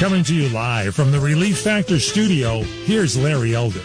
Coming to you live from the Relief Factor studio, here's Larry Elder.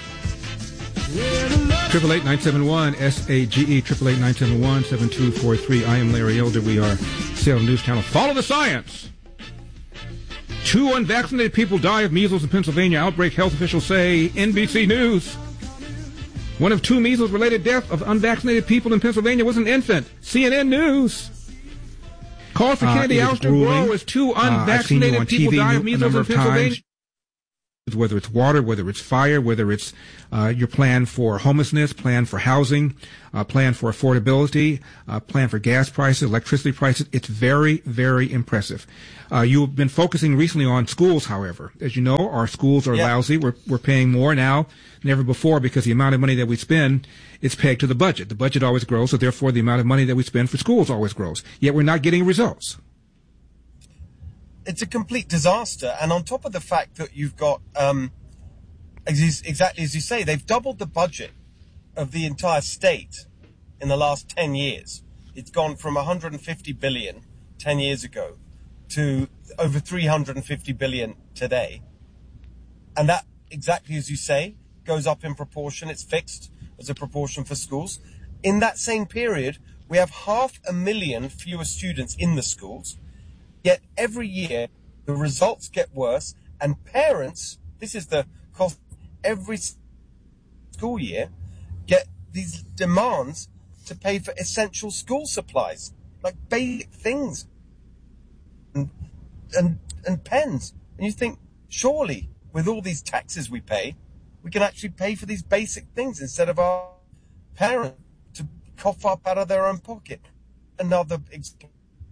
888-971-SAGE, 888-971-7243. I am Larry Elder. We are Salem News Channel. Follow the science. 2 unvaccinated people die of measles in Pennsylvania outbreak, health officials say. NBC News. One of 2 measles-related deaths of unvaccinated people in Pennsylvania was an infant. CNN News. Call for Kennedy ousted grow as 2 unvaccinated people die of measles in Pennsylvania. Whether it's water, whether it's fire, whether it's your plan for homelessness, plan for housing, plan for affordability, plan for gas prices, electricity prices. It's very, very impressive. You've been focusing recently on schools, however. As you know, our schools are lousy. We're paying more now than ever before because the amount of money that we spend is pegged to the budget. The budget always grows, so therefore the amount of money that we spend for schools always grows. Yet we're not getting results. It's a complete disaster. And on top of the fact that you've got, exactly as you say, they've doubled the budget of the entire state in the last 10 years. It's gone from 150 billion 10 years ago to over 350 billion today. And that, exactly as you say, goes up in proportion. It's fixed as a proportion for schools. In that same period, we have 500,000 fewer students in the schools. Yet every year, the results get worse, and parents, this is the cost, every school year, get these demands to pay for essential school supplies, like basic things, and pens. And you think, surely, with all these taxes we pay, we can actually pay for these basic things instead of our parents to cough up out of their own pocket. Another example.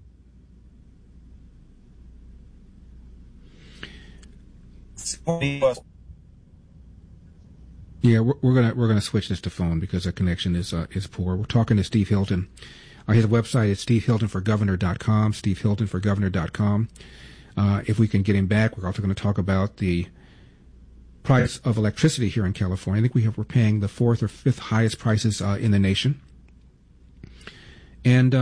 Yeah, we're gonna switch this to phone because the connection is poor. We're talking to Steve Hilton. His website is stevehiltonforgovernor.com. stevehiltonforgovernor.com. If we can get him back, we're also going to talk about the price of electricity here in California. I think we're paying the 4th or 5th highest prices in the nation, and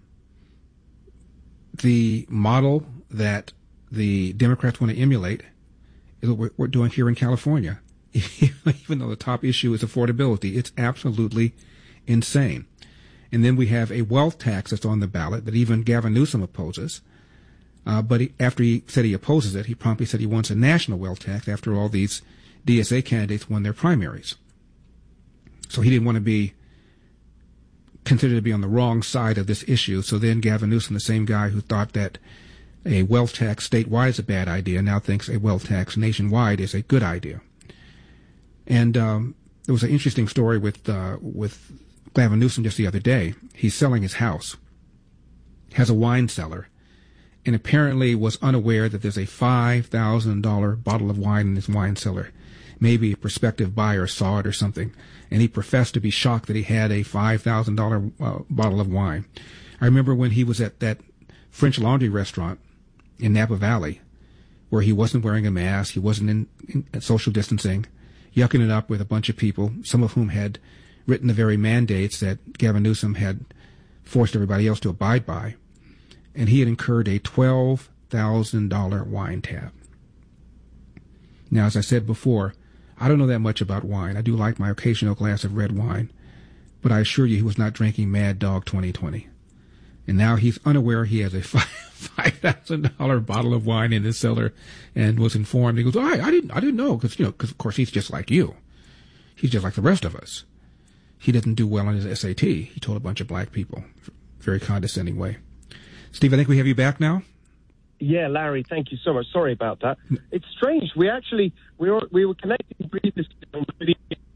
the model that the Democrats want to emulate is what we're doing here in California. Even though the top issue is affordability, it's absolutely insane. And then we have a wealth tax that's on the ballot that even Gavin Newsom opposes. But after he said he opposes it, he promptly said he wants a national wealth tax after all these DSA candidates won their primaries. So he didn't want to be considered to be on the wrong side of this issue. So then Gavin Newsom, the same guy who thought that a wealth tax statewide is a bad idea, now thinks a wealth tax nationwide is a good idea. And there was an interesting story with Gavin Newsom just the other day. He's selling his house, has a wine cellar, and apparently was unaware that there's a $5,000 bottle of wine in his wine cellar. Maybe a prospective buyer saw it or something, and he professed to be shocked that he had a $5,000 bottle of wine. I remember when he was at that French Laundry restaurant in Napa Valley, where he wasn't wearing a mask, he wasn't in social distancing, yucking it up with a bunch of people, some of whom had written the very mandates that Gavin Newsom had forced everybody else to abide by. And he had incurred a $12,000 wine tab. Now, as I said before, I don't know that much about wine. I do like my occasional glass of red wine, but I assure you he was not drinking Mad Dog 2020. And now he's unaware he has a $5,000 bottle of wine in his cellar, and was informed. He goes, "Oh, I didn't know," because of course he's just like you. He's just like the rest of us. He didn't do well on his SAT. He told a bunch of black people, very condescending way. Steve, I think we have you back now. Yeah, Larry, thank you so much. Sorry about that. It's strange. We were connecting previously on video,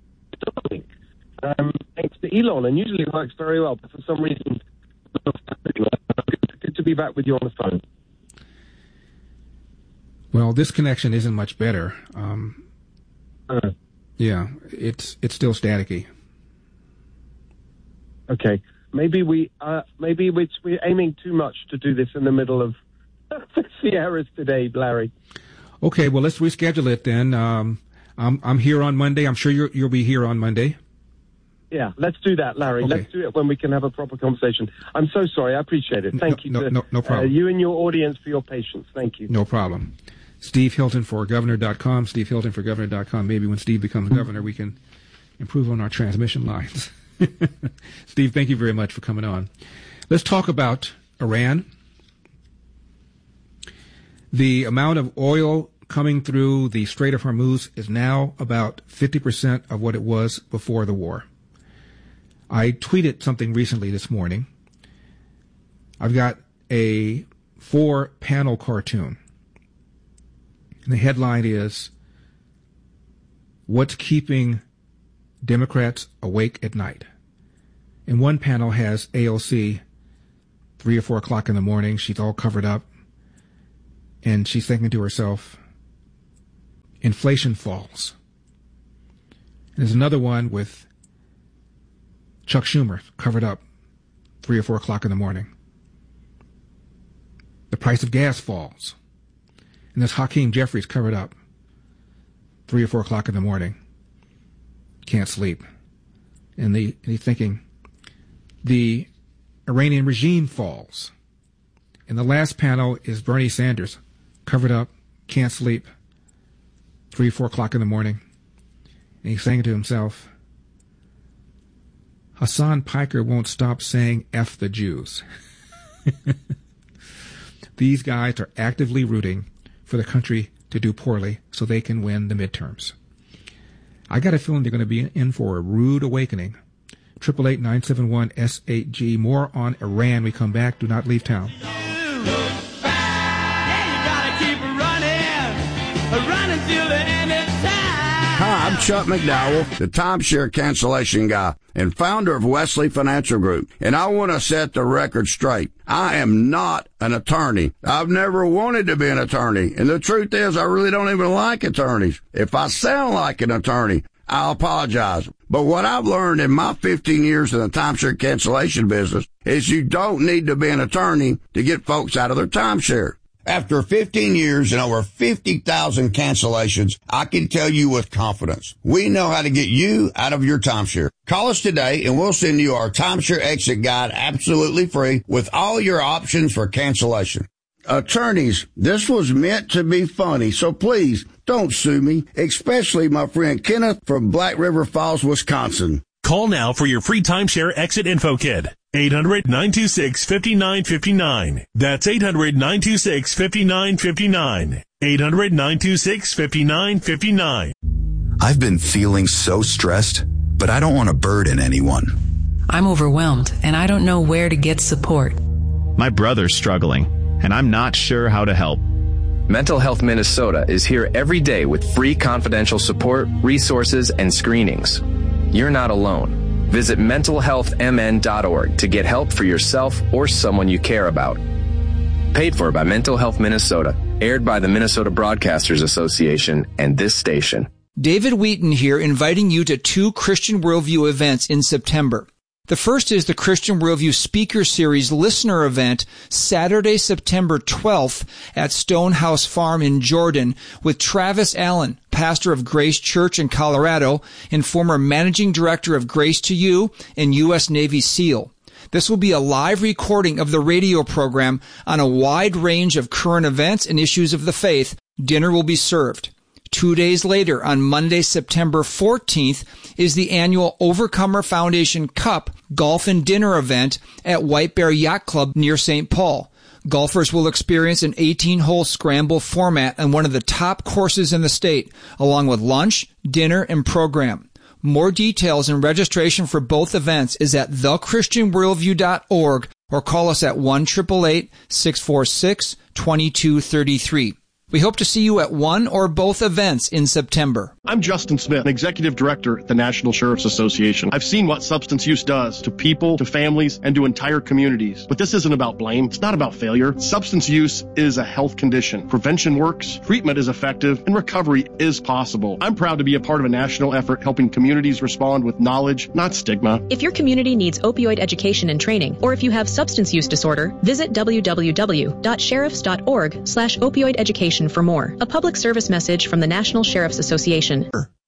thanks to Elon, and usually it works very well, but for some reason, good to be back with you on the phone. Well, this connection isn't much better. Yeah, it's still staticky. Okay, maybe we're aiming too much to do this in the middle of the Sierras today, Larry. Okay, well, let's reschedule it then. I'm here on Monday. I'm sure you'll be here on Monday. Yeah, let's do that, Larry. Okay. Let's do it when we can have a proper conversation. I'm so sorry. I appreciate it. Thank you. No problem. You and your audience for your patience. Thank you. No problem. Steve Hilton for Governor.com, SteveHiltonforGovernor.com. Maybe when Steve becomes governor, we can improve on our transmission lines. Steve, thank you very much for coming on. Let's talk about Iran. The amount of oil coming through the Strait of Hormuz is now about 50% of what it was before the war. I tweeted something recently this morning. I've got a 4-panel cartoon. And the headline is, "What's Keeping Democrats Awake at Night?" And one panel has AOC, 3 or 4 o'clock in the morning. She's all covered up. And she's thinking to herself, inflation falls. And there's another one with Chuck Schumer covered up, 3 or 4 o'clock in the morning. The price of gas falls. And there's Hakeem Jeffries covered up, 3 or 4 o'clock in the morning. Can't sleep. And he's thinking, the Iranian regime falls. And the last panel is Bernie Sanders, covered up, can't sleep, 3 or 4 o'clock in the morning. And he's saying to himself, Hassan Piker won't stop saying F the Jews. These guys are actively rooting for the country to do poorly so they can win the midterms. I got a feeling they're going to be in for a rude awakening. 888-971-S8G. More on Iran. We come back. Do not leave town. Hi, I'm Chuck McDowell, the timeshare cancellation guy and founder of Wesley Financial Group. And I want to set the record straight. I am not an attorney. I've never wanted to be an attorney. And the truth is, I really don't even like attorneys. If I sound like an attorney, I'll apologize. But what I've learned in my 15 years in the timeshare cancellation business is you don't need to be an attorney to get folks out of their timeshare. After 15 years and over 50,000 cancellations, I can tell you with confidence, we know how to get you out of your timeshare. Call us today and we'll send you our timeshare exit guide absolutely free with all your options for cancellation. Attorneys, this was meant to be funny, so please don't sue me, especially my friend Kenneth from Black River Falls, Wisconsin. Call now for your free timeshare exit info kit. 800-926-5959. That's 800-926-5959. 800-926-5959. I've been feeling so stressed, but I don't want to burden anyone. I'm overwhelmed, and I don't know where to get support. My brother's struggling, and I'm not sure how to help. Mental Health Minnesota is here every day with free confidential support, resources, and screenings. You're not alone. Visit mentalhealthmn.org to get help for yourself or someone you care about. Paid for by Mental Health Minnesota. Aired by the Minnesota Broadcasters Association and this station. David Wheaton here, inviting you to 2 Christian Worldview events in September. The first is the Christian Worldview Speaker Series Listener Event, Saturday, September 12th at Stonehouse Farm in Jordan with Travis Allen, pastor of Grace Church in Colorado and former managing director of Grace to You and U.S. Navy SEAL. This will be a live recording of the radio program on a wide range of current events and issues of the faith. Dinner will be served. 2 days later, on Monday, September 14th, is the annual Overcomer Foundation Cup Golf and Dinner event at White Bear Yacht Club near St. Paul. Golfers will experience an 18-hole scramble format on one of the top courses in the state, along with lunch, dinner, and program. More details and registration for both events is at thechristianworldview.org or call us at 1-888-646-2233. We hope to see you at one or both events in September. I'm Justin Smith, Executive Director at the National Sheriff's Association. I've seen what substance use does to people, to families, and to entire communities. But this isn't about blame. It's not about failure. Substance use is a health condition. Prevention works, treatment is effective, and recovery is possible. I'm proud to be a part of a national effort helping communities respond with knowledge, not stigma. If your community needs opioid education and training, or if you have substance use disorder, visit www.sheriffs.org/opioid education for more. A public service message from the National Sheriff's Association.